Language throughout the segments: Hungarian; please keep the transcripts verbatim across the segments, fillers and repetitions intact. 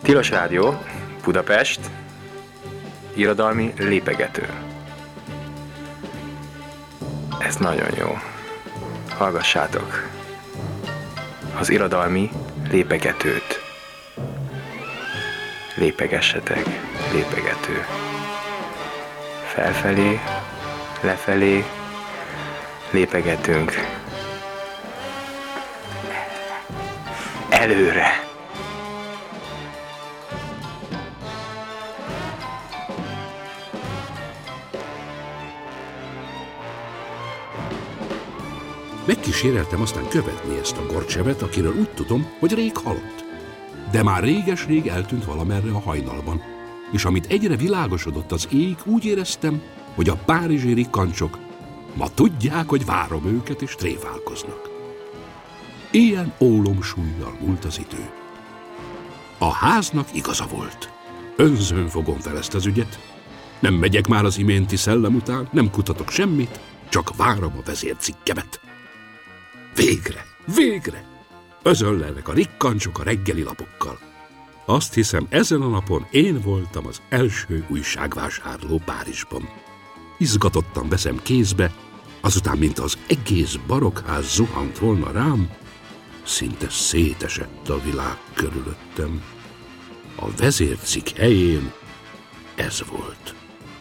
Tilos Rádió, Budapest, irodalmi lépegető. Ez nagyon jó. Hallgassátok az irodalmi lépegetőt. Lépegessetek, lépegető. Felfelé, lefelé, lépegetünk. Előre! Megkíséreltem aztán követni ezt a Gorcsevet, akiről úgy tudom, hogy rég halott. De már réges-rég eltűnt valamerre a hajnalban, és amit egyre világosodott az ég, úgy éreztem, hogy a párizsi rikkancsok ma tudják, hogy várom őket, és tréfálkoznak. Ilyen ólomsúllyal múlt az idő. A háznak igaza volt. Önzőn fogom fel ezt az ügyet. Nem megyek már az iménti szellem után, nem kutatok semmit, csak várom a vezércikkemet. Végre, végre! Özönlenek a rikkancsok a reggeli lapokkal. Azt hiszem, ezen a napon én voltam az első újságvásárló Párizsban. Izgatottan veszem kézbe, azután, mint az egész barokház zuhant volna rám, szinte szétesett a világ körülöttem. A vezércikk helyén ez volt.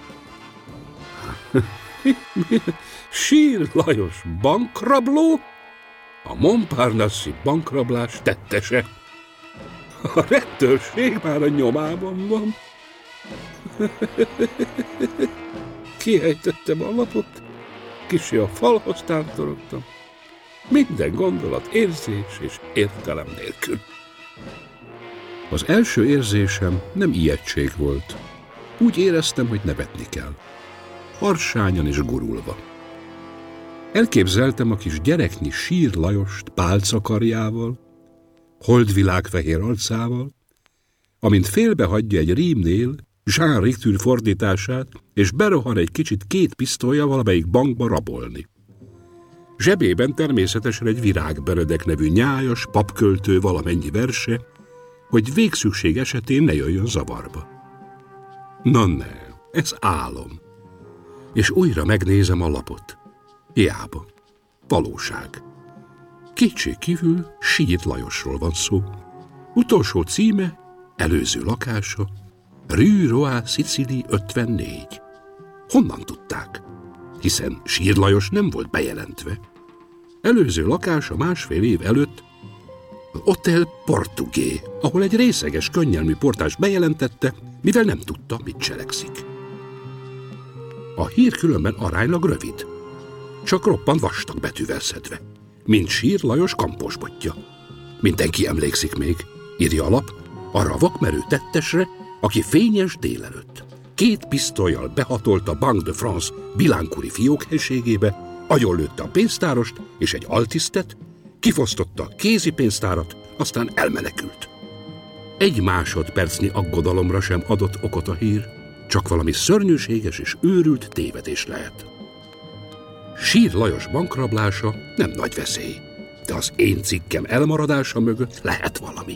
Sír Lajos bankrabló? A Montparnasse-i bankrablás tettese. A rettőrség már a nyomában van. Kihejtettem a lapot, kicsi a falhoz tántorogtam. Minden gondolat, érzés és értelem nélkül. Az első érzésem nem ijegység volt. Úgy éreztem, hogy nevetni kell. Harsányan és gurulva. Elképzeltem a kis gyereknyi Sír Lajost pálcakarjával, holdvilágfehér arcával, amint félbehagyja egy rímnél Jean Ricture fordítását, és berohan egy kicsit két pisztolya valamelyik bankba rabolni. Zsebében természetesen egy Virágbenedek nevű nyájas papköltő valamennyi verse, hogy végszükség esetén ne jöjjön zavarba. Na ne, ez álom. És újra megnézem a lapot. Hiába. Valóság. Kétség kívül Sír Lajosról van szó. Utolsó címe, előző lakása, Rue Roi Sicily ötvennégy. Honnan tudták? Hiszen Sír Lajos nem volt bejelentve. Előző lakása másfél év előtt az Hotel Portugais, ahol egy részeges könnyelmű portás bejelentette, mivel nem tudta, mit cselekszik. A hír különben aránylag rövid, csak roppant vastag betűvel szedve, mint Sír Lajos kamposbotja. Mindenki emlékszik még, írja a lap, arra a vakmerő tettesre, aki fényes délelőtt két pisztollyal behatolt a Banque de France Bilánkuri fiókhelységébe, agyonlőtte a pénztárost és egy altisztet, kifosztotta a kézi pénztárat, aztán elmenekült. Egy másodpercnyi aggodalomra sem adott okot a hír, csak valami szörnyűséges és őrült tévedés lehet. Sír Lajos bankrablása nem nagy veszély, de az én cikkem elmaradása mögött lehet valami.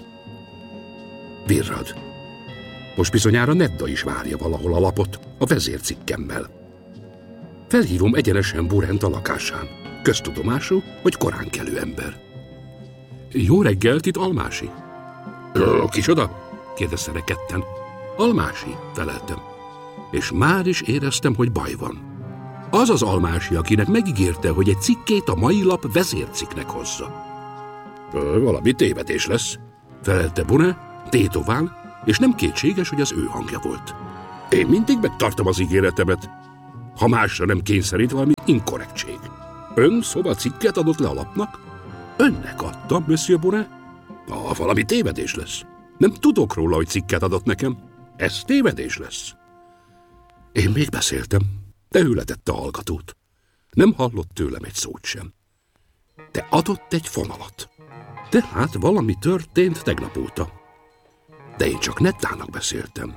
Virrad. Most bizonyára Nedda is várja valahol a lapot a vezércikkemmel. Felhívom egyenesen Burent a lakásán. Köztudomású, hogy koránkelő ember. Jó reggelt, itt Almási. Kicsoda? Kérdezte rekedten. Almási, feleltem. És már is éreztem, hogy baj van. Az az Almási, akinek megígérte, hogy egy cikkét a mai lap vezércikknek hozza. Valami tévedés lesz, felelte Bune, tétován, és nem kétséges, hogy az ő hangja volt. Én mindig megtartom az ígéretemet, ha másra nem kényszerít valami inkorrektség. Ön szobacikket adott le a lapnak? Önnek adtam, Monsieur Bune? Ah, valami tévedés lesz. Nem tudok róla, hogy cikket adott nekem. Ez tévedés lesz. Én még beszéltem, de ő letette a hallgatót. Nem hallott tőlem egy szót sem. De adott egy fonalat. Tehát valami történt tegnap óta. De én csak Nettának beszéltem.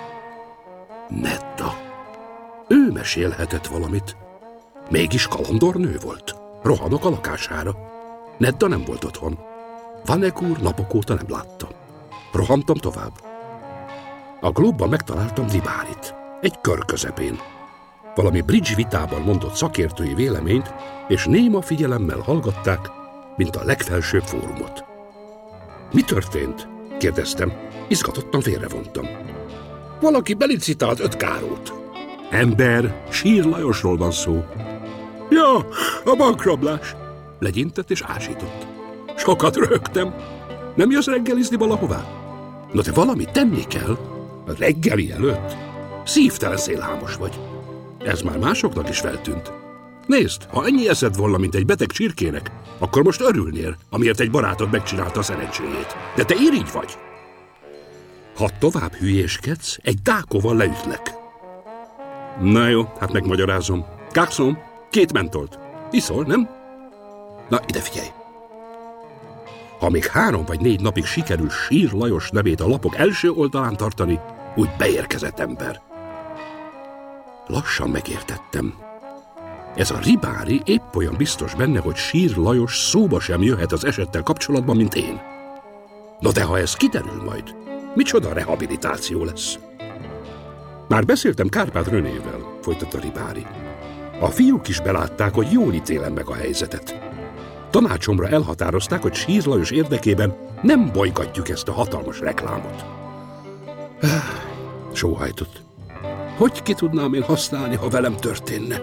Netta. Ő mesélhetett valamit. Mégis kalandornő volt. Rohanok a lakására. Nedda nem volt otthon. Vanek úr napok óta nem látta. Rohantam tovább. A Globe-ban megtaláltam Ribárit, egy kör közepén. Valami bridge vitában mondott szakértői véleményt, és néma figyelemmel hallgatták, mint a legfelsőbb fórumot. Mi történt? Kérdeztem, izgatottan félrevontam. Valaki belicitált öt kárót. Ember, Sír Lajosról van szó. Ja, a bankrablás. Legyintett és ásított. Sokat röhögtem. Nem jössz reggelizni valahová? Na de valamit tenni kell. A reggeli előtt? Szívtelen szélhámos vagy. Ez már másoknak is feltűnt. Nézd, ha ennyi eszed volna, mint egy beteg csirkének, akkor most örülnél, amiért egy barátod megcsinálta a szerencséjét. De te irigy vagy. Ha tovább hülyéskedsz, egy dákóval leütlek. Na jó, hát megmagyarázom. Kákszom, két mentolt. Iszol, nem? Na, ide figyelj. Ha még három vagy négy napig sikerül Sír Lajos nevét a lapok első oldalán tartani, úgy beérkezett ember. Lassan megértettem. Ez a Ribári épp olyan biztos benne, hogy Sír Lajos szóba sem jöhet az esettel kapcsolatban, mint én. Na de ha ez kiderül majd, micsoda rehabilitáció lesz? Már beszéltem Kárpát Renével, folytatta Ribári. A fiúk is belátták, hogy jól ítélem meg a helyzetet. Tanácsomra elhatározták, hogy Sír Lajos érdekében nem bolygatjuk ezt a hatalmas reklámot. Sóhajtott. Hogy ki tudnám én használni, ha velem történne?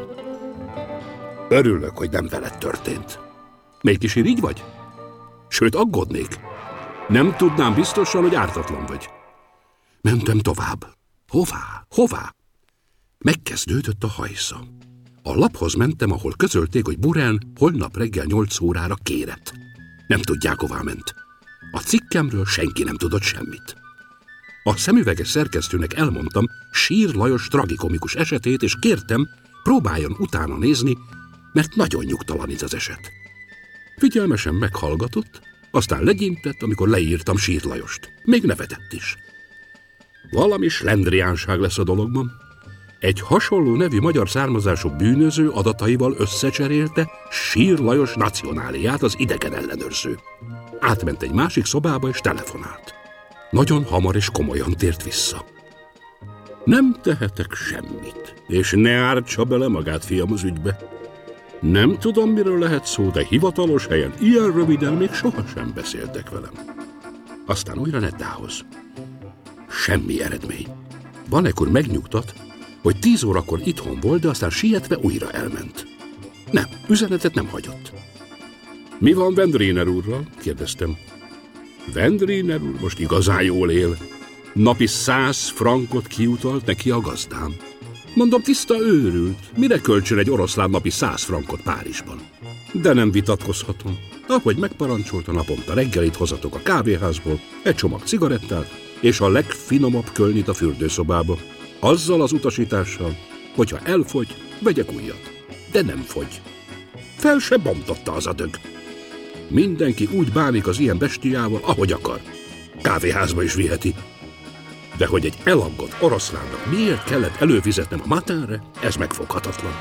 Örülök, hogy nem veled történt. Mégis irigy vagy? Sőt, aggódnék. Nem tudnám biztosan, hogy ártatlan vagy. Mentem tovább. Hová? Hová? Megkezdődött a hajsza. A laphoz mentem, ahol közölték, hogy Buren holnap reggel nyolc órára kérett. Nem tudják, hová ment. A cikkemről senki nem tudott semmit. A szemüveges szerkesztőnek elmondtam Sír Lajos tragikomikus esetét, és kértem, próbáljon utána nézni, mert nagyon nyugtalanít az eset. Figyelmesen meghallgatott, aztán legyintett, amikor leírtam Sír Lajost. Még nevetett is. Valami slendriánság lesz a dologban. Egy hasonló nevű magyar származású bűnöző adataival összecserélte Sír Lajos nacionáliát az idegen ellenőrző. Átment egy másik szobába és telefonált. Nagyon hamar és komolyan tért vissza. Nem tehetek semmit, és ne ártsa bele magát, fiam, az ügybe. Nem tudom, miről lehet szó, de hivatalos helyen ilyen röviden még sohasem beszéltek velem. Aztán újra Nettához. Semmi eredmény. Vanek úr megnyugtat, hogy tíz órakor itthon volt, de aztán sietve újra elment. Nem, üzenetet nem hagyott. Mi van Vendriner úrral? Kérdeztem. Vendriner úr most igazán jól él. Napi száz frankot kiutalt neki a gazdám. Mondom, tiszta őrült. Mire költsön egy oroszlán napi száz frankot Párizsban? De nem vitatkozhatom. Ahogy megparancsolta, naponta reggelit hozatok a kávéházból, egy csomag cigarettát, és a legfinomabb kölnit a fürdőszobába. Azzal az utasítással, hogyha elfogy, vegyek újat. De nem fogy. Fel se bontotta az a dög. Mindenki úgy bánik az ilyen bestiával, ahogy akar. Kávéházba is viheti. De hogy egy elaggott oroszlánnak miért kellett előfizetnem a Matenre, ez megfoghatatlan.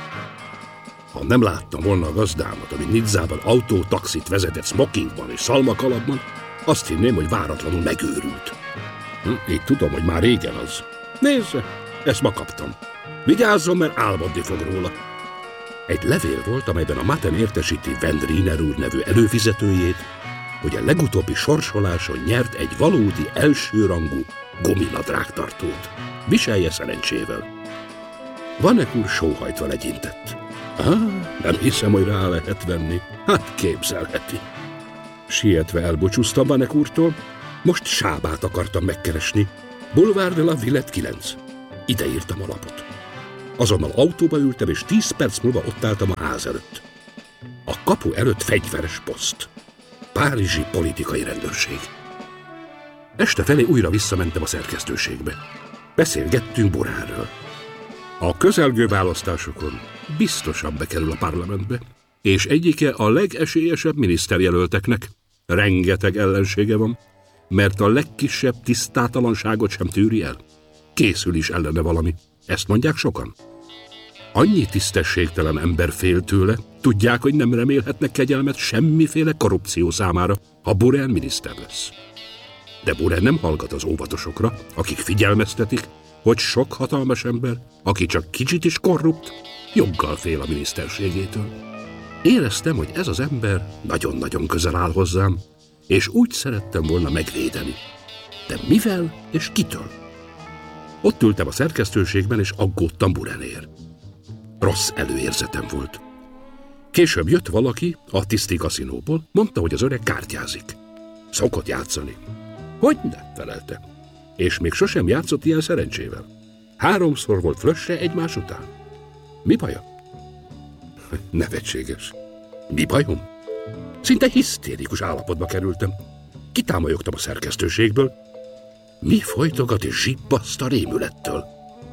Ha nem láttam volna a gazdámat, ami Nizzában autótaxit vezetett smokingban és szalmakalapban, azt hinném, hogy váratlanul megőrült. Hm, így tudom, hogy már régen az. Nézze, ezt ma kaptam. Vigyázzon, mert álmodni fog róla. Egy levél volt, amelyben a Maten értesíti Vendriner úr nevű előfizetőjét, hogy a legutóbbi sorsoláson nyert egy valódi elsőrangú guminadrágtartót. Viselje szerencsével. Vanek úr sóhajtva legyintett. Á, nem hiszem, hogy rá lehet venni. Hát képzelheti. Sietve elbúcsúztam Vanek úrtól, most Sábát akartam megkeresni. Boulevard de la Villette kilenc. Ide írtam a lapot. Azonnal autóba ültem, és tíz perc múlva ott álltam a ház előtt. A kapu előtt fegyveres poszt. Párizsi politikai rendőrség. Este felé újra visszamentem a szerkesztőségbe. Beszélgettünk Buránről. A közelgő választásokon biztosan bekerül a parlamentbe, és egyike a legesélyesebb miniszterjelölteknek. Rengeteg ellensége van, mert a legkisebb tisztátalanságot sem tűri el. Készül is ellene valami. Ezt mondják sokan. Annyi tisztességtelen ember fél tőle, tudják, hogy nem remélhetnek kegyelmet semmiféle korrupció számára, ha Burán miniszter lesz. De Buren nem hallgat az óvatosokra, akik figyelmeztetik, hogy sok hatalmas ember, aki csak kicsit is korrupt, joggal fél a miniszterségétől. Éreztem, hogy ez az ember nagyon-nagyon közel áll hozzám, és úgy szerettem volna megvédeni. De mivel és kitől? Ott ültem a szerkesztőségben, és aggódtam Burenért. Rossz előérzetem volt. Később jött valaki a Tiszti kaszinóból, mondta, hogy az öreg kártyázik. Szokott játszani. Hogyne, felelte. És még sosem játszott ilyen szerencsével. Háromszor volt flösse egymás után. Mi baja? Nevetséges. Mi bajom? Szinte hisztérikus állapotba kerültem. Kitámolyogtam a szerkesztőségből. Mi folytogat és zsibbaszt a rémülettől?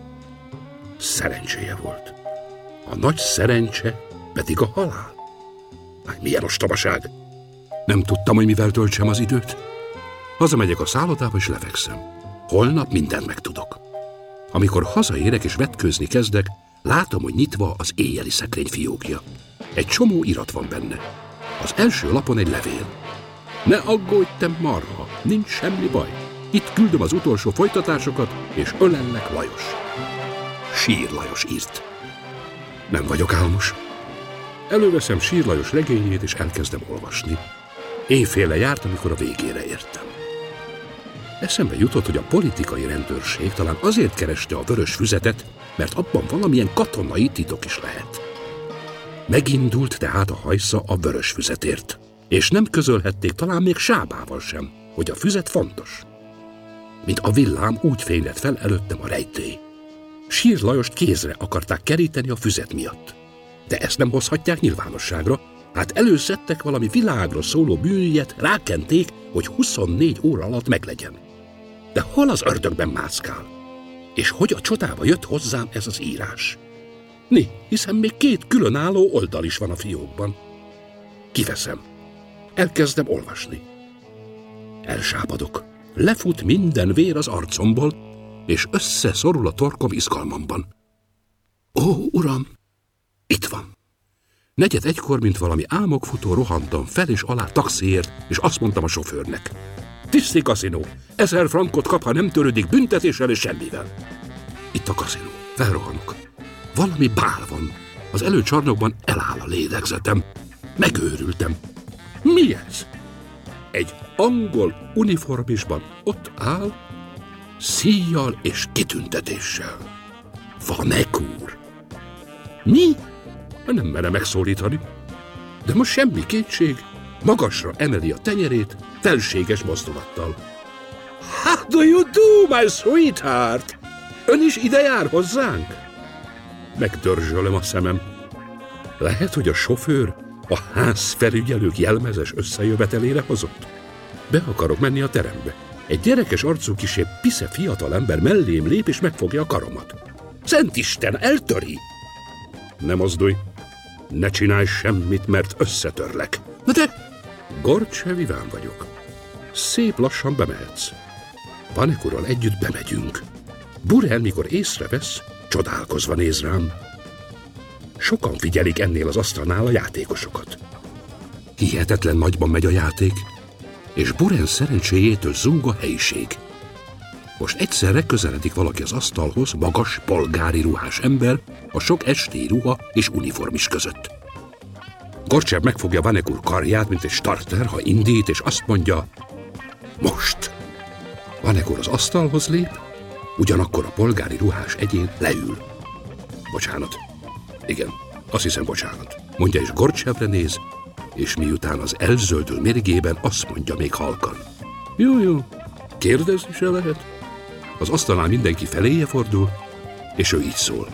Szerencséje volt. A nagy szerencse pedig a halál. Hát milyen ostobaság! Nem tudtam, hogy mivel töltsem az időt. Hazamegyek a szállodába és lefekszem. Holnap mindent megtudok. Amikor hazaérek és vetkőzni kezdek, látom, hogy nyitva az éjjeli szekrény fiókja. Egy csomó irat van benne. Az első lapon egy levél. Ne aggódj, te marha, nincs semmi baj. Itt küldöm az utolsó folytatásokat, és ölellek, Lajos. Sír Lajos írt. Nem vagyok álmos. Előveszem Sír Lajos regényét, és elkezdem olvasni. Éjféle járt, amikor a végére értem. Eszembe jutott, hogy a politikai rendőrség talán azért kereste a vörös füzetet, mert abban valamilyen katonai titok is lehet. Megindult tehát a hajsza a vörös füzetért, és nem közölhették talán még Sábával sem, hogy a füzet fontos. Mint a villám, úgy fénylett fel előttem a rejtély. Sír Lajost kézre akarták keríteni a füzet miatt. De ezt nem hozhatják nyilvánosságra, hát előszedtek valami világra szóló bűnügyet, rákenték, hogy huszonnégy óra alatt meglegyen. De hol az ördögben mászkál? És hogy a csodába jött hozzám ez az írás? Ni, hiszen még két különálló oldal is van a fiókban. Kiveszem. Elkezdem olvasni. Elsápadok. Lefut minden vér az arcomból, és összeszorul a torkom izgalmamban. Ó, uram, itt van. Negyed egykor, mint valami álmokfutó, rohantam fel és alá taxiért, és azt mondtam a sofőrnek. Tiszti kaszinó, ezer frankot kap, ha nem törődik büntetéssel és semmivel. Itt a kaszinó, felrohanok. Valami bál van. Az előcsarnokban eláll a lélegzetem. Megőrültem. Mi ez? Egy angol uniformisban ott áll, szíjjal és kitüntetéssel. Vanek úr. Mi? Nem merem megszólítani. De most semmi kétség, magasra emeli a tenyerét, felséges mozdulattal. How do you do, my sweetheart? Ön is ide jár hozzánk? Megdörzsölöm a szemem. Lehet, hogy a sofőr a házfelügyelők jelmezes összejövetelére hozott? Be akarok menni a terembe. Egy gyerekes arcú kisé pisze fiatal ember mellém lép és megfogja a karomat. Szentisten, eltöri! Ne mozdulj! Ne csinálj semmit, mert összetörlek. Na de... Gorcsev Iván vagyok. Szép lassan bemehetsz. Vanek úrral együtt bemegyünk. Buren, mikor észrevesz, csodálkozva néz rám. Sokan figyelik ennél az asztalnál a játékosokat. Hihetetlen nagyban megy a játék, és Buren szerencséjétől zúg a helyiség. Most egyszerre közeledik valaki az asztalhoz, magas, polgári ruhás ember, a sok esti ruha és uniformis között. Gorcsev megfogja Vanek úr karját, mint egy starter, ha indít, és azt mondja, most! Vanek úr az asztalhoz lép, ugyanakkor a polgári ruhás egyén leül. Bocsánat. Igen, azt hiszem bocsánat. Mondja, és Gorcsevre néz, és miután az elzöldül mérgében azt mondja még halkan. Jó, jó, kérdezni se lehet. Az asztalnál mindenki feléje fordul, és ő így szól.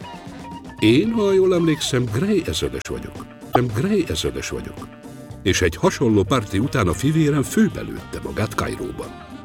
Én, ha jól emlékszem, Gray ezredes vagyok. Nem Gray ezredes vagyok. És egy hasonló párti után a fivérem főbelőtte magát Kairóban.